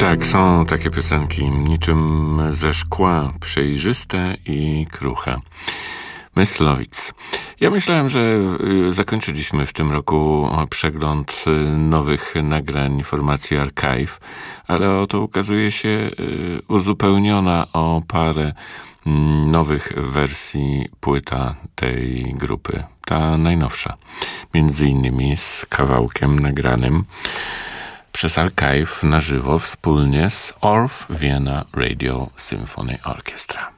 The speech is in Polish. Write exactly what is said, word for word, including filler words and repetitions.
Tak, są takie piosenki, niczym ze szkła, przejrzyste i kruche. Myslowic. Ja myślałem, że y, zakończyliśmy w tym roku przegląd y, nowych nagrań formacji Archive, ale oto ukazuje się y, uzupełniona o parę y, nowych wersji płyta tej grupy. Ta najnowsza. Między innymi z kawałkiem nagranym przez Archive na żywo wspólnie z Orff Vienna Radio Symphony Orchestra.